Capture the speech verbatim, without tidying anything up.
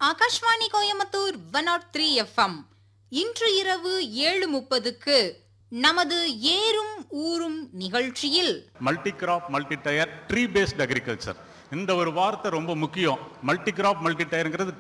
Akashvani Coimbatore one not three FM. இன்று இரவு ஏழு முப்பதுக்கு நமது ஏறும் ஊரும் நிகழ்ச்சியில் multi graph multi tyre tree paste agriculture, இந்த ஒரு வார்த்தை ரொம்ப முக்கியம். Multi graph multi டயர்ங்கிறது